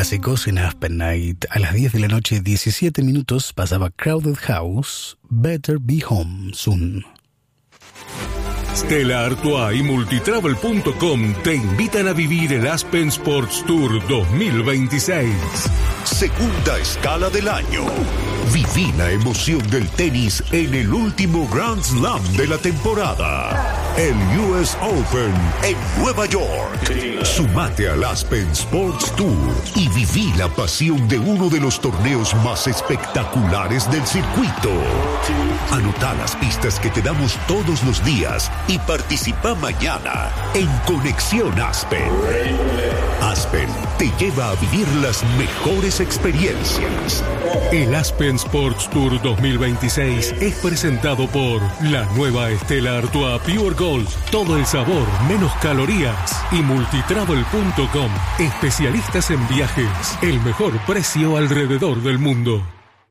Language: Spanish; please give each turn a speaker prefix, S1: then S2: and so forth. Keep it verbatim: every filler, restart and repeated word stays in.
S1: clásicos en Aspen Night. A las diez de la noche, diecisiete minutos, pasaba Crowded House, Better Be Home Soon.
S2: Stella Artois y Multitravel punto com te invitan a vivir el Aspen Sports Tour dos mil veintiséis.
S3: Segunda escala del año. Viví la emoción del tenis en el último Grand Slam de la temporada. El U S Open en Nueva York. Sumate al Aspen Sports Tour y viví la pasión de uno de los torneos más espectaculares del circuito. Anota las pistas que te damos todos los días y participa mañana en Conexión Aspen. Aspen te lleva a vivir las mejores experiencias.
S2: El Aspen Sports Tour dos mil veintiséis es presentado por la nueva Stella Artois Pure Gold. Todo el sabor, menos calorías. Y Multitravel punto com. Especialistas en viajes. El mejor precio alrededor del mundo.